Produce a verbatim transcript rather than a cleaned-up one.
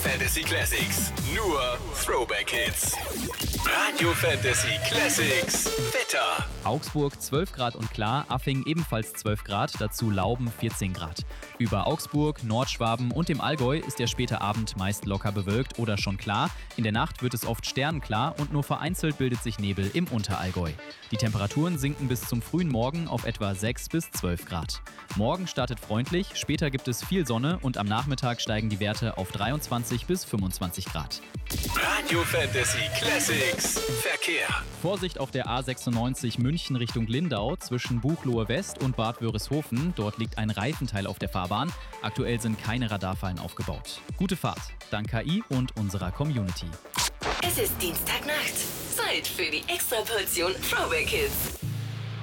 Fantasy Classics. Nur Throwback Hits. Radio Fantasy Classics. Wetter. Augsburg zwölf Grad und klar, Affing ebenfalls zwölf Grad, dazu Lauben vierzehn Grad. Über Augsburg, Nordschwaben und dem Allgäu ist der späte Abend meist locker bewölkt oder schon klar. In der Nacht wird es oft sternenklar und nur vereinzelt bildet sich Nebel im Unterallgäu. Die Temperaturen sinken bis zum frühen Morgen auf etwa sechs bis zwölf Grad. Morgen startet freundlich, später gibt es viel Sonne und am Nachmittag steigen die Werte auf dreiundzwanzig bis fünfundzwanzig Grad. Radio Fantasy Classics. Verkehr. Vorsicht auf der A sechsundneunzig München Richtung Lindau zwischen Buchloe West und Bad Wörishofen. Dort liegt ein Reifenteil auf der Fahrbahn. Aktuell sind keine Radarfallen aufgebaut. Gute Fahrt, dank K I und unserer Community. Es ist Dienstagnacht. Zeit für die Extraportion Throwback Hits.